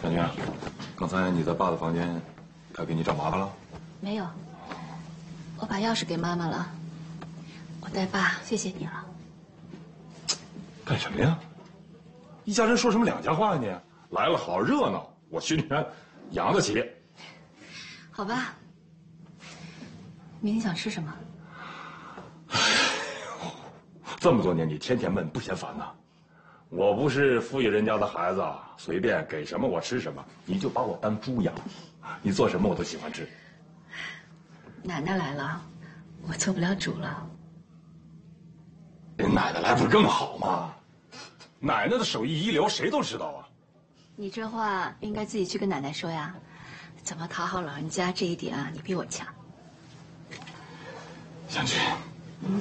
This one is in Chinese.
小军，刚才你在爸的房间，他给你找麻烦了？ 没有，我把钥匙给妈妈了。我带爸，谢谢你了。 干什么呀？一家人说什么两家话呢？来了好热闹，我心里面养得起。 好吧，明天想吃什么？ 这么多年你天天问，不嫌烦呐？我不是富裕人家的孩子啊，随便给什么我吃什么，你就把我当猪养，你做什么我都喜欢吃。 奶奶来了，我做不了主了。 奶奶来不是更好吗？奶奶的手艺一流，谁都知道啊。 你这话应该自己去跟奶奶说呀。怎么讨好老人家这一点啊，你比我强。 湘君。